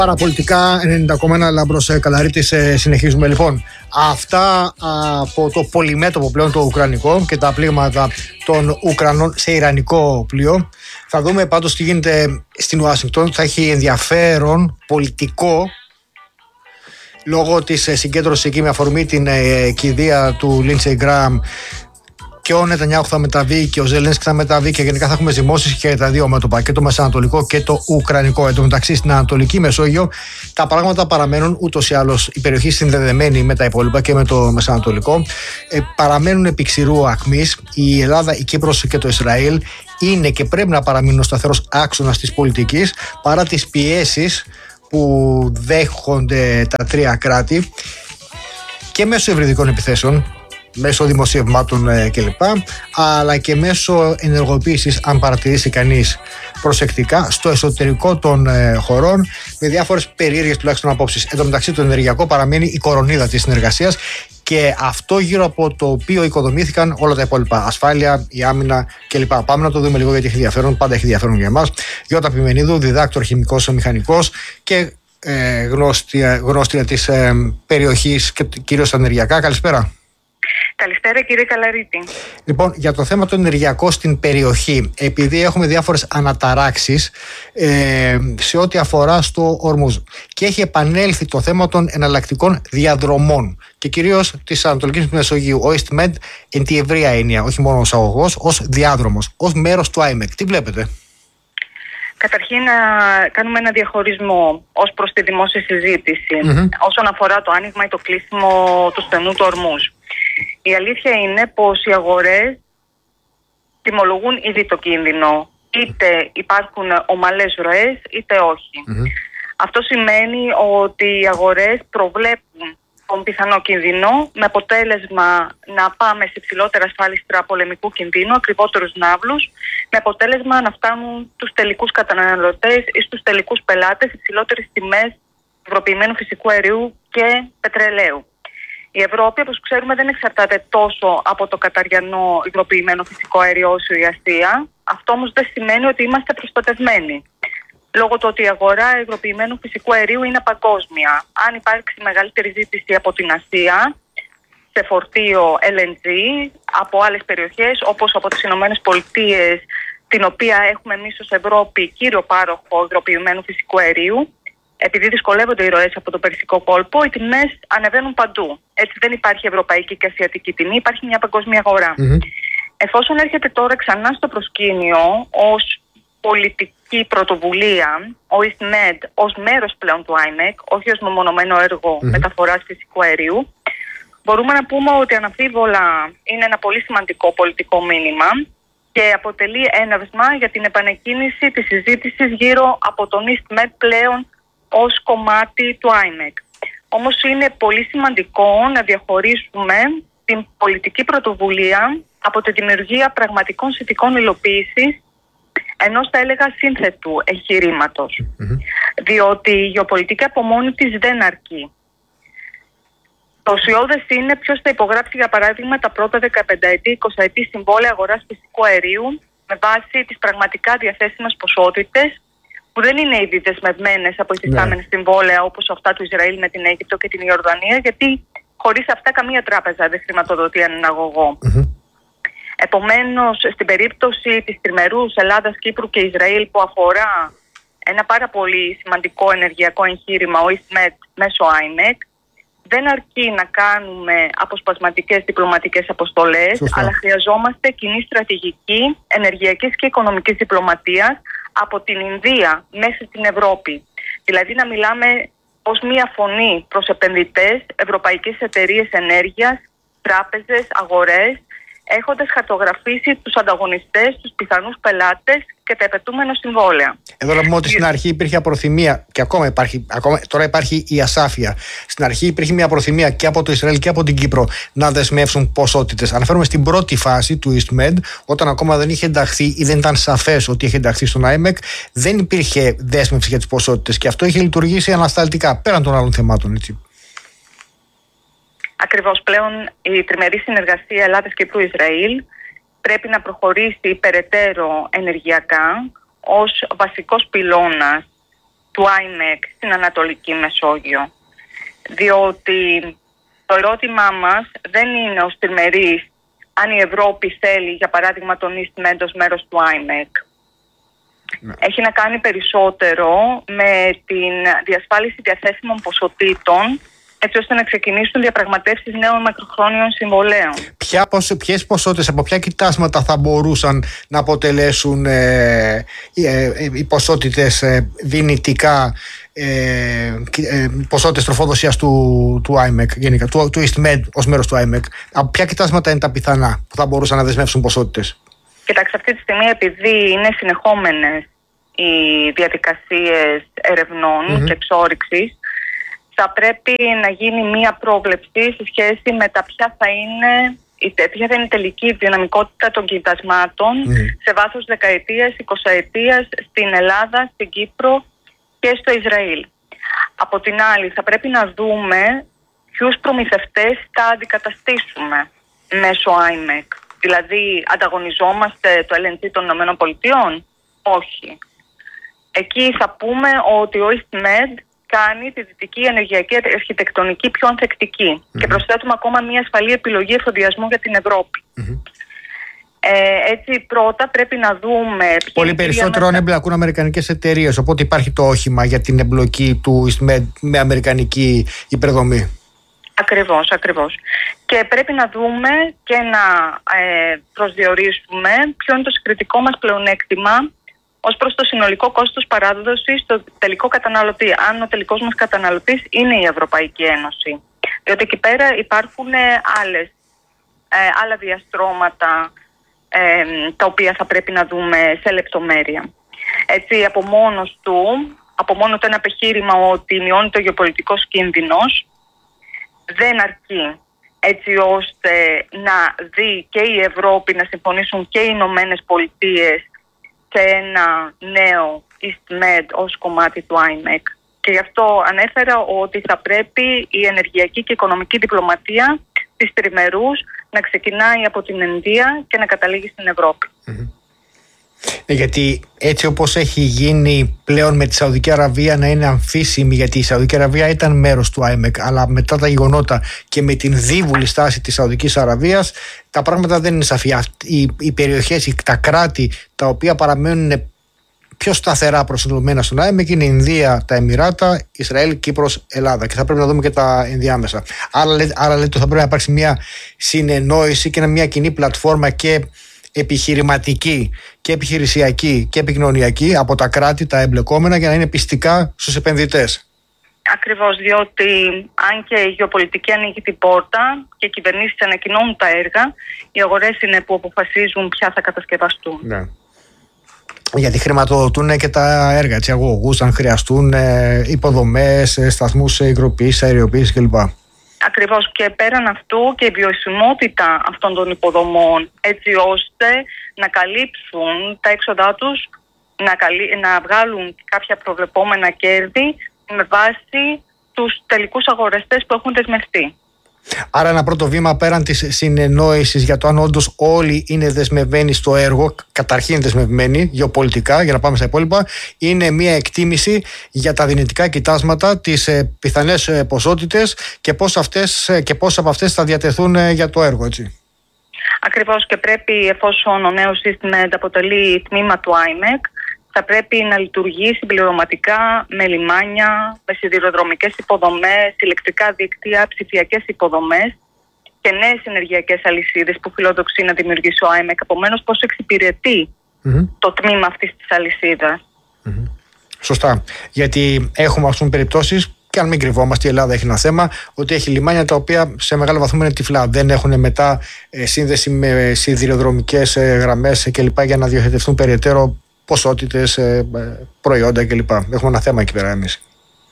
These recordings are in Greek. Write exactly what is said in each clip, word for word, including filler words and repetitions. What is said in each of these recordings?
Παραπολιτικά ενενήντα κόμμα ένα Λάμπρος Καλαρίτης. Συνεχίζουμε λοιπόν. Αυτά από το πολυμέτωπο πλέον το ουκρανικό και τα πλήγματα των Ουκρανών σε ιρανικό πλοίο. Θα δούμε πάντως τι γίνεται στην Ουάσιγκτον. Θα έχει ενδιαφέρον πολιτικό λόγω της συγκέντρωσης εκεί με αφορμή την κηδεία του Λίντσεϊ Γκραχαμ. Και ο Νετανιάχου θα μεταβεί και ο Ζελένσκι θα μεταβεί και γενικά θα έχουμε ζυμώσεις και τα δύο μέτωπα, και το μεσανατολικό και το ουκρανικό. Εν τω μεταξύ, στην Ανατολική Μεσόγειο τα πράγματα παραμένουν ούτως ή άλλως, η περιοχή συνδεδεμένη με τα υπόλοιπα και με το μεσανατολικό. Ε, παραμένουν επί ξηρού ακμής. Η Ελλάδα, η Κύπρος και το Ισραήλ είναι και πρέπει να παραμείνουν ο σταθερός άξονας της πολιτικής παρά τις πιέσεις που δέχονται τα τρία κράτη και μέσω ευρυδικών επιθέσεων, μέσω δημοσιευμάτων ε, κλπ, αλλά και μέσω ενεργοποίησης, αν παρατηρήσει κανείς προσεκτικά, στο εσωτερικό των ε, χωρών, με διάφορες περίεργες τουλάχιστον απόψεις. Εν τω μεταξύ, το ενεργειακό παραμένει η κορονίδα της συνεργασίας και αυτό γύρω από το οποίο οικοδομήθηκαν όλα τα υπόλοιπα. Ασφάλεια, η άμυνα κλπ. Πάμε να το δούμε λίγο γιατί έχει ενδιαφέρον, πάντα έχει ενδιαφέρον για εμάς. Γιώτα Πιμενίδου, διδάκτορ χημικός μηχανικός και ε, γνώστια, γνώστια της ε, περιοχής και κυρίως ενεργειακά. Καλησπέρα. Καλησπέρα κύριε Καλαρίτη. Λοιπόν, για το θέμα το ενεργειακό στην περιοχή, επειδή έχουμε διάφορες αναταράξεις ε, σε ό,τι αφορά στο Ορμούζ και έχει επανέλθει το θέμα των εναλλακτικών διαδρομών και κυρίως της Ανατολικής Μεσογείου, ο EastMed εν τη ευρεία έννοια, όχι μόνο ως αγωγός, ως διάδρομος, ως μέρος του άιμεκ. Τι βλέπετε? Καταρχήν να κάνουμε ένα διαχωρισμό ως προς τη δημόσια συζήτηση mm-hmm. όσον αφορά το άνοιγμα ή το κλείσιμο του στενού του Ορμούζ. Η αλήθεια είναι πως οι αγορές τιμολογούν ήδη το κίνδυνο. Είτε υπάρχουν ομαλές ροές είτε όχι. Mm-hmm. Αυτό σημαίνει ότι οι αγορές προβλέπουν τον πιθανό κίνδυνο με αποτέλεσμα να πάμε σε ψηλότερα ασφάλιστρα πολεμικού κινδύνου, ακριβότερους ναύλους, με αποτέλεσμα να φτάνουν στους τελικούς καταναλωτές ή στους τελικούς πελάτες υψηλότερες τιμές υγροποιημένου φυσικού αερίου και πετρελαίου. Η Ευρώπη, όπως ξέρουμε, δεν εξαρτάται τόσο από το καταριανό υγροποιημένο φυσικό αέριο όσο η Ασία. Αυτό όμως δεν σημαίνει ότι είμαστε προστατευμένοι. Λόγω του ότι η αγορά υγροποιημένου φυσικού αερίου είναι παγκόσμια. Αν υπάρξει μεγαλύτερη ζήτηση από την Ασία σε φορτίο ελ εν τζι από άλλες περιοχές, όπως από τις Ηνωμένες Πολιτείες, την οποία έχουμε εμείς ως Ευρώπη κύριο πάροχο υγροποιημένου φυσικού αερίου, επειδή δυσκολεύονται οι ροές από το Περσικό κόλπο, οι τιμές ανεβαίνουν παντού. Έτσι δεν υπάρχει ευρωπαϊκή και ασιατική τιμή, υπάρχει μια παγκόσμια αγορά. Mm-hmm. Εφόσον έρχεται τώρα ξανά στο προσκήνιο ως πολιτική πρωτοβουλία, ο EastMed ως μέρος πλέον του άιμεκ, όχι ως μεμονωμένο έργο mm-hmm. μεταφοράς φυσικού αερίου, μπορούμε να πούμε ότι αναμφίβολα είναι ένα πολύ σημαντικό πολιτικό μήνυμα και αποτελεί έναυσμα για την επανεκκίνηση της συζήτησης γύρω από τον EastMed πλέον ως κομμάτι του άιμεκ. Όμως είναι πολύ σημαντικό να διαχωρίσουμε την πολιτική πρωτοβουλία από τη δημιουργία πραγματικών συνθηκών υλοποίησης ενός, θα έλεγα, σύνθετου εγχειρήματος. Mm-hmm. Διότι η γεωπολιτική από μόνη της δεν αρκεί. Το ουσιώδες είναι ποιος θα υπογράψει, για παράδειγμα, τα πρώτα δεκαπενταετή, εικοσαετή συμβόλαια αγοράς φυσικού αερίου με βάση τις πραγματικά διαθέσιμες ποσότητες, που δεν είναι ήδη δεσμευμένες από υφιστάμενες yeah. συμβόλαια όπως αυτά του Ισραήλ με την Αίγυπτο και την Ιορδανία, γιατί χωρίς αυτά καμία τράπεζα δεν χρηματοδοτεί έναν αγωγό. Mm-hmm. Επομένως, στην περίπτωση της τριμερούς Ελλάδας, Κύπρου και Ισραήλ, που αφορά ένα πάρα πολύ σημαντικό ενεργειακό εγχείρημα, ο EastMed μέσω άιμεκ, δεν αρκεί να κάνουμε αποσπασματικές διπλωματικές αποστολές, Σωστά. αλλά χρειαζόμαστε κοινή στρατηγική ενεργειακής και οικονομικής διπλωματίας από την Ινδία μέχρι την Ευρώπη. Δηλαδή να μιλάμε ως μία φωνή προς επενδυτές, ευρωπαϊκές εταιρείες ενέργειας, τράπεζες, αγορές, έχοντας χαρτογραφήσει τους ανταγωνιστές, τους πιθανούς πελάτες και τα επαιτούμενα συμβόλαια. Εδώ να πούμε ότι στην αρχή υπήρχε απροθυμία και ακόμα υπάρχει, ακόμα, τώρα υπάρχει η ασάφεια. Στην αρχή υπήρχε μια προθυμία και από το Ισραήλ και από την Κύπρο να δεσμεύσουν ποσότητες. Αναφέρομαι στην πρώτη φάση του EastMed, όταν ακόμα δεν είχε ενταχθεί ή δεν ήταν σαφές ότι είχε ενταχθεί στον άιμεκ, δεν υπήρχε δέσμευση για τις ποσότητες και αυτό είχε λειτουργήσει ανασταλτικά πέραν των άλλων θεμάτων, έτσι. Ακριβώς, πλέον η τριμερή συνεργασία Ελλάδας-Κύπρου-Ισραήλ πρέπει να προχωρήσει περαιτέρω ενεργειακά ως βασικός πυλώνας του άι εμ ι κ στην Ανατολική Μεσόγειο. Διότι το ερώτημά μας δεν είναι ως τριμερής αν η Ευρώπη θέλει, για παράδειγμα, τον EastMed ως μέρος του άι εμ ι κ. Ναι. Έχει να κάνει περισσότερο με την διασφάλιση διαθέσιμων ποσοτήτων, έτσι ώστε να ξεκινήσουν διαπραγματεύσεις νέων μακροχρόνιων συμβολέων. Ποια, ποιες ποσότητες, από ποια κοιτάσματα θα μπορούσαν να αποτελέσουν ε, ε, ε, οι ποσότητες ε, δυνητικά, ε, ε, ποσότητες τροφοδοσίας του, του άι εμ ι κ, γενικά, του, του EastMed ως μέρος του άι εμ ι κ. Από ποια κοιτάσματα είναι τα πιθανά που θα μπορούσαν να δεσμεύσουν ποσότητες? Κοιτάξτε, αυτή τη στιγμή, επειδή είναι συνεχόμενες οι διαδικασίες ερευνών mm-hmm. και εξόρυξης, θα πρέπει να γίνει μία πρόβλεψη σε σχέση με τα ποια θα είναι, ποια θα είναι η τελική δυναμικότητα των κοιτασμάτων mm. σε βάθος δεκαετίας, εικοσαετίας στην Ελλάδα, στην Κύπρο και στο Ισραήλ. Από την άλλη, θα πρέπει να δούμε ποιους προμηθευτές θα αντικαταστήσουμε μέσω άι εμ ι κ. Δηλαδή, ανταγωνιζόμαστε το ελ εν τζι των ΗΠΑ? Όχι. Εκεί θα πούμε ότι ο EastMed κάνει τη δυτική ενεργειακή αρχιτεκτονική πιο ανθεκτική mm-hmm. και προσθέτουμε ακόμα μια ασφαλή επιλογή εφοδιασμού για την Ευρώπη. Mm-hmm. Ε, έτσι, πρώτα πρέπει να δούμε... Πολύ περισσότερο αν εμπλακούν αμερικανικές εταιρείες, οπότε υπάρχει το όχημα για την εμπλοκή του EastMed με αμερικανική υπερδομή. Ακριβώς, ακριβώς. Και πρέπει να δούμε και να ε, προσδιορίσουμε ποιο είναι το συγκριτικό μας πλεονέκτημα ως προς το συνολικό κόστος παράδοσης στο τελικό καταναλωτή, αν ο τελικός μας καταναλωτής είναι η Ευρωπαϊκή Ένωση. Διότι εκεί πέρα υπάρχουν άλλες, ε, άλλα διαστρώματα ε, τα οποία θα πρέπει να δούμε σε λεπτομέρεια. Έτσι, από μόνος του, από μόνο το ένα επιχείρημα ότι μειώνει το γεωπολιτικός κίνδυνος, δεν αρκεί έτσι ώστε να δει και η Ευρώπη, να συμφωνήσουν και οι Ηνωμένες Πολιτείες σε ένα νέο EastMed ως κομμάτι του άι εμ ι κ. Και γι' αυτό ανέφερα ότι θα πρέπει η ενεργειακή και οικονομική διπλωματία της τριμερούς να ξεκινάει από την Ινδία και να καταλήγει στην Ευρώπη. Mm-hmm. Γιατί έτσι όπως έχει γίνει πλέον με τη Σαουδική Αραβία να είναι αμφίσιμη, γιατί η Σαουδική Αραβία ήταν μέρος του άι εμ ι κ, αλλά μετά τα γεγονότα και με την δίβουλη στάση της Σαουδικής Αραβίας τα πράγματα δεν είναι σαφή. Οι, οι περιοχές, τα κράτη τα οποία παραμένουν πιο σταθερά προσυλλομμένα στον άι εμ ι κ είναι η Ινδία, τα Εμιράτα, Ισραήλ, Κύπρος, Ελλάδα, και θα πρέπει να δούμε και τα ενδιάμεσα. Άρα, άρα λέτε ότι θα πρέπει να υπάρξει μια συνεννόηση και μια κοινή πλατφόρμα και επιχειρηματική και επιχειρησιακή και επικοινωνιακή από τα κράτη, τα εμπλεκόμενα, για να είναι πιστικά στους επενδυτές. Ακριβώς, διότι αν και η γεωπολιτική ανοίγει την πόρτα και οι κυβερνήσεις ανακοινώνουν τα έργα, οι αγορές είναι που αποφασίζουν ποια θα κατασκευαστούν. Ναι. Γιατί χρηματοδοτούν και τα έργα, έτσι, αγωγούς, αν χρειαστούν, υποδομές, σταθμούς υγροποίησης, αεριοποίησης κλπ. Ακριβώς, και πέραν αυτού και η βιωσιμότητα αυτών των υποδομών, έτσι ώστε να καλύψουν τα έξοδά τους, να, καλύ... να βγάλουν κάποια προβλεπόμενα κέρδη με βάση τους τελικούς αγοραστές που έχουν δεσμευτεί. Άρα ένα πρώτο βήμα πέραν της συνεννόησης για το αν όντως όλοι είναι δεσμευμένοι στο έργο, καταρχήν δεσμευμένοι γεωπολιτικά, για να πάμε στα υπόλοιπα, είναι μια εκτίμηση για τα δυνητικά κοιτάσματα, τις ε, πιθανές ε, ποσότητες και πώς, αυτές, ε, και πώς από αυτές θα διατεθούν ε, για το έργο, έτσι. Ακριβώς, και πρέπει, εφόσον ο νέος EastMed αποτελεί τμήμα του άι εμ ι κ, θα πρέπει να λειτουργεί συμπληρωματικά με λιμάνια, με σιδηροδρομικές υποδομές, ηλεκτρικά δίκτυα, ψηφιακές υποδομές και νέες ενεργειακές αλυσίδες που φιλοδοξεί να δημιουργήσει ο άι εμ ι κ. Επομένως, πώς εξυπηρετεί mm-hmm. το τμήμα αυτής της αλυσίδας. Mm-hmm. Σωστά. Γιατί έχουμε, ας πούμε, περιπτώσεις, και αν μην κρυβόμαστε, η Ελλάδα έχει ένα θέμα, ότι έχει λιμάνια τα οποία σε μεγάλο βαθμό είναι τυφλά. Δεν έχουν μετά ε, σύνδεση με σιδηροδρομικές ε, γραμμές κλπ. Για να διοχετευτούν περαιτέρω ποσότητες, προϊόντα κλπ. Έχουμε ένα θέμα εκεί πέρα εμείς.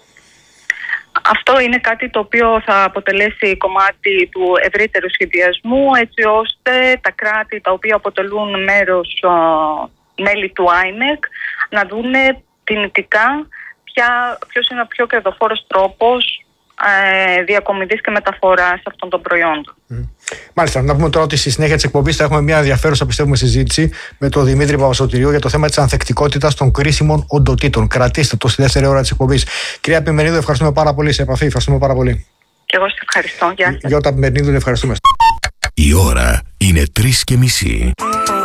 Αυτό είναι κάτι το οποίο θα αποτελέσει κομμάτι του ευρύτερου σχεδιασμού, έτσι ώστε τα κράτη τα οποία αποτελούν μέρος μέλη του άι εμ ι κ να δουν δυνητικά ποια, ποιος είναι ο πιο κερδοφόρος τρόπος ε, διακομιδής και μεταφοράς αυτών των προϊόντων. Mm. Μάλιστα, να πούμε τώρα ότι στη συνέχεια της εκπομπής θα έχουμε μια ενδιαφέρουσα, πιστεύουμε, συζήτηση με τον Δημήτρη Παπασωτηρίου για το θέμα της ανθεκτικότητας των κρίσιμων οντοτήτων. Κρατήστε το στη δεύτερη ώρα της εκπομπής. Κυρία Πιμενίδου, ευχαριστούμε πάρα πολύ. Σε επαφή, ευχαριστούμε πάρα πολύ. Και εγώ σας ευχαριστώ. Γεια σας. Γιώτα Πιμενίδου, ευχαριστούμε. Η ώρα είναι τρεις και μισή.